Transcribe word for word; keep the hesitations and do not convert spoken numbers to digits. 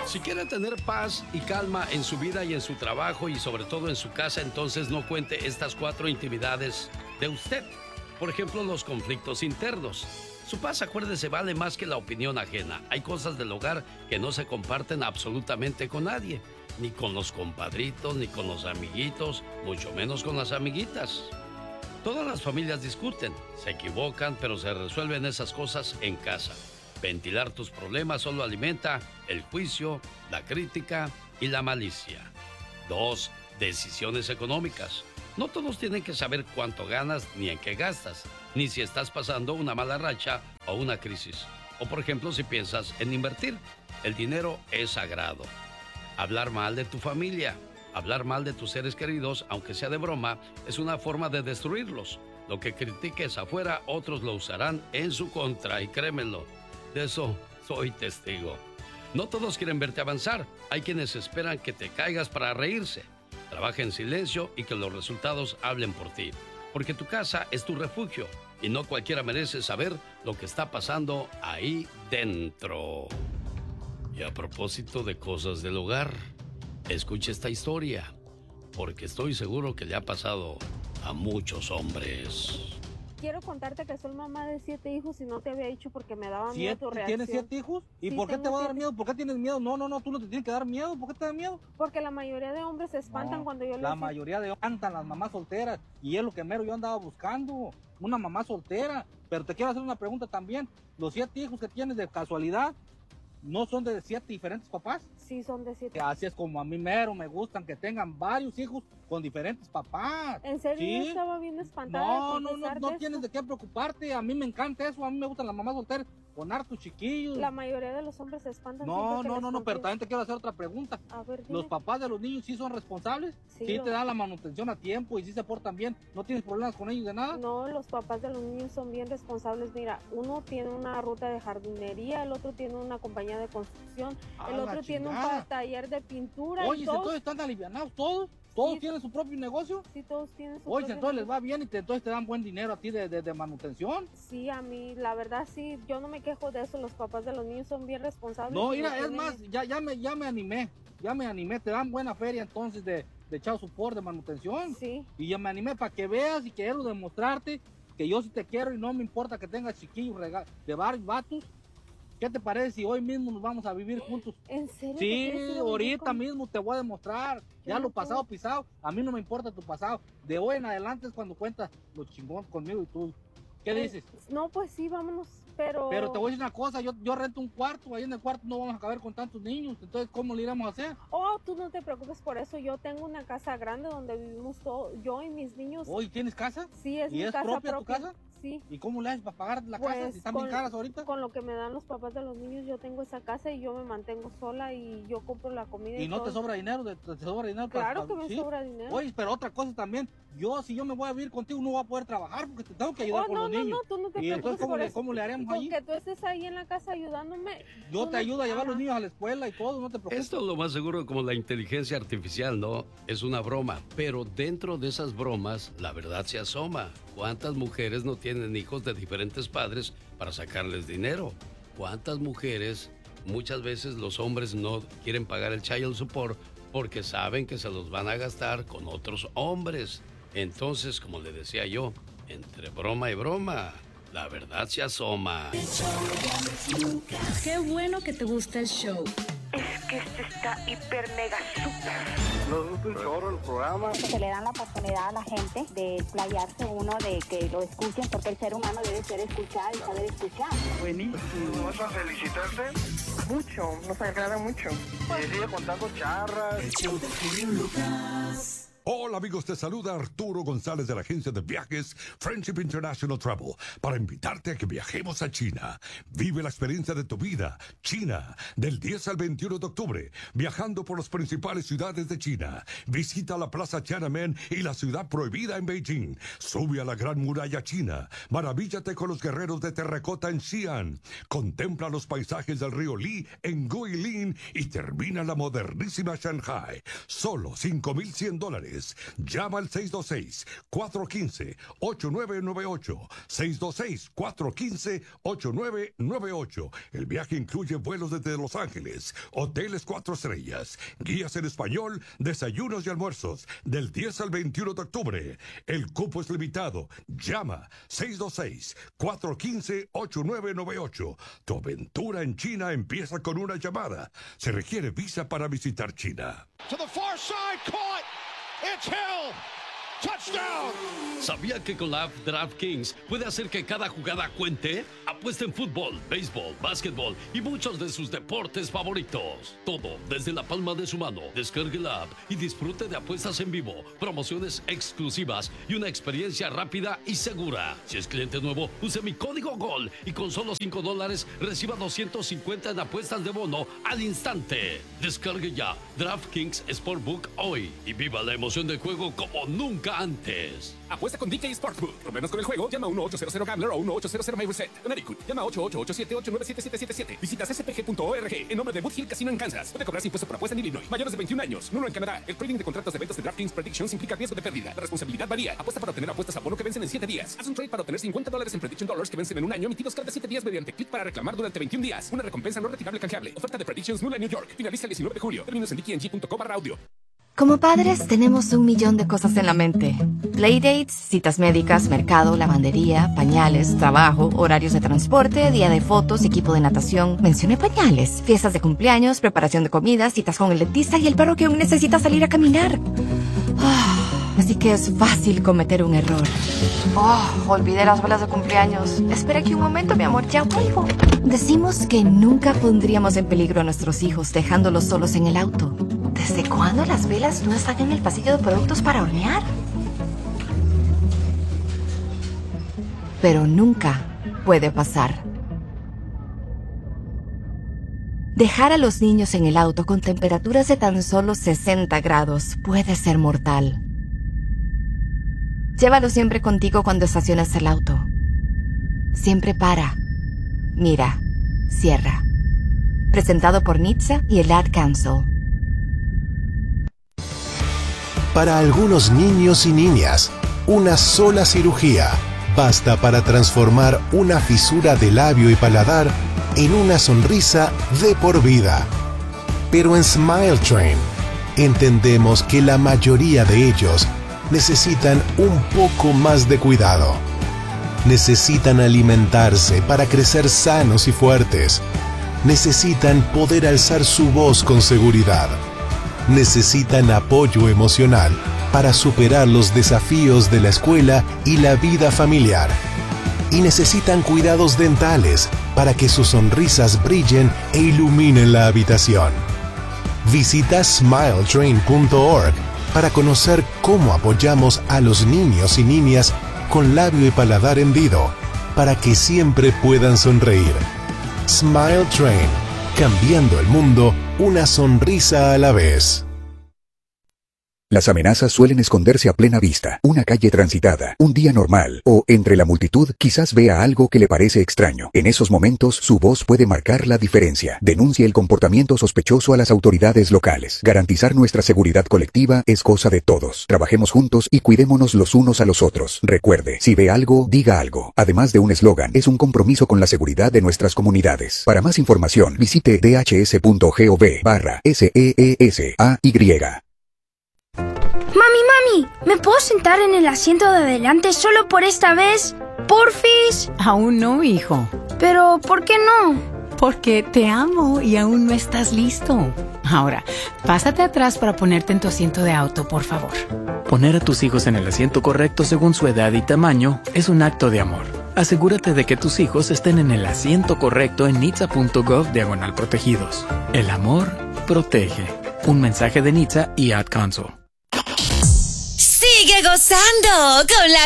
Si quiere tener paz y calma en su vida y en su trabajo y sobre todo en su casa, entonces no cuente estas cuatro intimidades de usted. Por ejemplo, los conflictos internos. Su paz, acuérdese, vale más que la opinión ajena. Hay cosas del hogar que no se comparten absolutamente con nadie. Ni con los compadritos, ni con los amiguitos, mucho menos con las amiguitas. Todas las familias discuten, se equivocan, pero se resuelven esas cosas en casa. Ventilar tus problemas solo alimenta el juicio, la crítica y la malicia. Dos, decisiones económicas. No todos tienen que saber cuánto ganas ni en qué gastas, ni si estás pasando una mala racha o una crisis. O por ejemplo, si piensas en invertir. El dinero es sagrado. Hablar mal de tu familia, hablar mal de tus seres queridos, aunque sea de broma, es una forma de destruirlos. Lo que critiques afuera, otros lo usarán en su contra, y créemelo, de eso soy testigo. No todos quieren verte avanzar. Hay quienes esperan que te caigas para reírse. Trabaja en silencio y que los resultados hablen por ti. Porque tu casa es tu refugio y no cualquiera merece saber lo que está pasando ahí dentro. Y a propósito de cosas del hogar, escuche esta historia, porque estoy seguro que le ha pasado a muchos hombres. Quiero contarte que soy mamá de siete hijos y no te había dicho porque me daba miedo tu reacción. ¿Tienes siete hijos? ¿Y sí, por qué te va a dar siete... miedo? ¿Por qué tienes miedo? No, no, no, tú no te tienes que dar miedo. ¿Por qué te da miedo? Porque la mayoría de hombres se espantan no, cuando yo les La mayoría de espantan las mamás solteras. Y es lo que mero yo andaba buscando. Una mamá soltera. Pero te quiero hacer una pregunta también. ¿Los siete hijos que tienes de casualidad no son de siete diferentes papás? Sí, son de siete. Así es como a mí mero me gustan, que tengan varios hijos con diferentes papás. ¿En serio? ¿Sí? Yo estaba bien espantada. No, no, no, no tienes de qué preocuparte. A mí me encanta eso. A mí me gustan las mamás solteras con hartos chiquillos. La mayoría de los hombres se espantan. No, no, no, no, pero también te quiero hacer otra pregunta. A ver, dime. ¿Los papás de los niños sí son responsables? Sí. ¿Sí lo... te dan la manutención a tiempo y sí se portan bien? ¿No tienes problemas con ellos de nada? No, los papás de los niños son bien responsables. Mira, uno tiene una ruta de jardinería, el otro tiene una compañía de construcción, ¡Ah, el otro tiene un taller de pintura. Oye, y todos... entonces están alivianados todos. ¿Todos sí, tienen su propio negocio? Sí, todos tienen su Oye, propio entonces negocio. les va bien y te, entonces te dan buen dinero a ti de, de, de manutención. Sí, a mí, la verdad, sí, yo no me quejo de eso. Los papás de los niños son bien responsables. No, mira, es tienen... más, ya, ya, me, ya me animé, ya me animé. Te dan buena feria entonces de, de child support, de manutención. Sí. Y ya me animé para que veas y quiero demostrarte que yo sí te quiero y no me importa que tengas chiquillos de varios vatos. ¿Qué te parece si hoy mismo nos vamos a vivir juntos? ¿En serio? Sí, ahorita con... mismo te voy a demostrar. Yo ya no lo pasado puedo. Pisado, a mí no me importa tu pasado. De hoy en adelante es cuando cuentas los chingones conmigo y tú. ¿Qué eh, dices? No, pues sí, vámonos, pero... Pero te voy a decir una cosa, yo, yo rento un cuarto, ahí en el cuarto no vamos a caber con tantos niños, entonces ¿cómo le iremos a hacer? Oh, tú no te preocupes por eso, yo tengo una casa grande donde vivimos todo, yo y mis niños. ¿Hoy tienes casa? Sí, es ¿Y mi es casa propia, propia tu casa? Sí. ¿Y cómo le haces para pagar la pues casa si están con, bien caras ahorita? Con lo que me dan los papás de los niños, yo tengo esa casa y yo me mantengo sola y yo compro la comida. ¿Y, y no todo. te sobra dinero? ¿Te, te sobra dinero? Claro para, que me ¿sí? sobra dinero. Oye, pero otra cosa también, yo si yo me voy a vivir contigo no voy a poder trabajar porque te tengo que ayudar oh, con no, los no, niños. No, tú no te ¿Y entonces cómo, le, cómo le haremos con allí? Que tú estés ahí en la casa ayudándome. Yo te no... ayudo a llevar a los niños a la escuela y todo, no te preocupes. Esto lo más seguro como la inteligencia artificial, ¿no? Es una broma, pero dentro de esas bromas la verdad se asoma. ¿Cuántas mujeres no tienen hijos de diferentes padres para sacarles dinero? ¿Cuántas mujeres, muchas veces los hombres no quieren pagar el child support porque saben que se los van a gastar con otros hombres? Entonces, como le decía yo, entre broma y broma, la verdad se asoma. Qué bueno que te gusta el show. Es que este está hiper mega super. Nos gusta un chorro el programa. Que le dan la oportunidad a la gente de explayarse uno, de que lo escuchen, porque el ser humano debe ser escuchado y saber escuchar. Buenísimo. ¿Vas a felicitarte? Mucho, nos agrada mucho. Y sigue contando charras. El show de Genio Lucas. Hola amigos, te saluda Arturo González de la agencia de viajes Friendship International Travel para invitarte a que viajemos a China. Vive la experiencia de tu vida, China, del diez al veintiuno de octubre, viajando por las principales ciudades de China. Visita la Plaza Tiananmen y la ciudad prohibida en Beijing. Sube a la Gran Muralla China. Maravíllate con los guerreros de terracota en Xi'an. Contempla los paisajes del río Li en Guilin y termina la modernísima Shanghai. Solo cinco mil cien dólares. Ángeles. Llama al seis dos seis, cuatro uno cinco, ocho nueve nueve ocho. seis dos seis, cuatro uno cinco, ocho nueve nueve ocho. El viaje incluye vuelos desde Los Ángeles, hoteles cuatro estrellas, guías en español, desayunos y almuerzos, del diez al veintiuno de octubre. El cupo es limitado. Llama seis dos seis, cuatro uno cinco, ocho nueve nueve ocho. Tu aventura en China empieza con una llamada. Se requiere visa para visitar China. To the far side, caught. It's Hill. Touchdown. ¿Sabía que con la app DraftKings puede hacer que cada jugada cuente? Apuesta en fútbol, béisbol, básquetbol y muchos de sus deportes favoritos. Todo desde la palma de su mano. Descargue la app y disfrute de apuestas en vivo, promociones exclusivas y una experiencia rápida y segura. Si es cliente nuevo, use mi código GOL y con solo cinco dólares reciba doscientos cincuenta en apuestas de bono al instante. Descargue ya DraftKings Sportbook hoy y viva la emoción del juego como nunca antes. Apuesta con D K Sportsbook. Problemas con el juego, llama uno ocho cero cero Gambler o uno ocho cero cero My Reset. Connecticut, llama ocho ocho ocho siete ocho nueve siete siete siete siete. Visita c c p g punto org en nombre de Wood Hill Casino en Kansas. Puede cobrarse impuesto por apuesta en Illinois. Mayores de veintiún años. Nulo en Canadá. El trading de contratos de eventos de DraftKings Predictions implica riesgo de pérdida. La responsabilidad varía. Apuesta para obtener apuestas a bono que vencen en siete días. Haz un trade para obtener cincuenta dólares en Prediction Dollars que vencen en un año, emitidos cada siete días mediante clic para reclamar durante veintiún días. Una recompensa no retirable canjeable. Oferta de Predictions nula en New York. Finaliza el diecinueve de julio. Términos en d k n g punto com barra audio. Como padres tenemos un millón de cosas en la mente. Playdates, citas médicas, mercado, lavandería, pañales, trabajo, horarios de transporte, día de fotos, equipo de natación. Mencioné pañales, fiestas de cumpleaños, preparación de comidas, citas con el dentista y el perro que aún necesita salir a caminar. Oh, así que es fácil cometer un error. Oh, olvidé las velas de cumpleaños. Espera aquí un momento, mi amor, ya vuelvo. Decimos que nunca pondríamos en peligro a nuestros hijos dejándolos solos en el auto. ¿Desde cuándo las velas no están en el pasillo de productos para hornear? Pero nunca puede pasar. Dejar a los niños en el auto con temperaturas de tan solo sesenta grados puede ser mortal. Llévalo siempre contigo cuando estaciones el auto. Siempre para, mira, cierra. Presentado por N H T S A y el Ad Council. Para algunos niños y niñas, una sola cirugía basta para transformar una fisura de labio y paladar en una sonrisa de por vida. Pero en Smile Train entendemos que la mayoría de ellos necesitan un poco más de cuidado. Necesitan alimentarse para crecer sanos y fuertes. Necesitan poder alzar su voz con seguridad. Necesitan apoyo emocional para superar los desafíos de la escuela y la vida familiar. Y necesitan cuidados dentales para que sus sonrisas brillen e iluminen la habitación. Visita smile train punto org para conocer cómo apoyamos a los niños y niñas con labio y paladar hendido para que siempre puedan sonreír. Smile Train, cambiando el mundo una sonrisa a la vez. Las amenazas suelen esconderse a plena vista, una calle transitada, un día normal, o entre la multitud quizás vea algo que le parece extraño. En esos momentos, su voz puede marcar la diferencia. Denuncie el comportamiento sospechoso a las autoridades locales. Garantizar nuestra seguridad colectiva es cosa de todos. Trabajemos juntos y cuidémonos los unos a los otros. Recuerde, si ve algo, diga algo. Además de un eslogan, es un compromiso con la seguridad de nuestras comunidades. Para más información, visite d h s punto gov barra S E E S A Y. Mami, mami, ¿me puedo sentar en el asiento de adelante solo por esta vez? ¿Porfis? Aún no, hijo. ¿Pero por qué no? Porque te amo y aún no estás listo. Ahora, pásate atrás para ponerte en tu asiento de auto, por favor. Poner a tus hijos en el asiento correcto según su edad y tamaño es un acto de amor. Asegúrate de que tus hijos estén en el asiento correcto en nitsa.gov diagonal protegidos. El amor protege. Un mensaje de N H T S A y Ad Council. Sigue gozando con la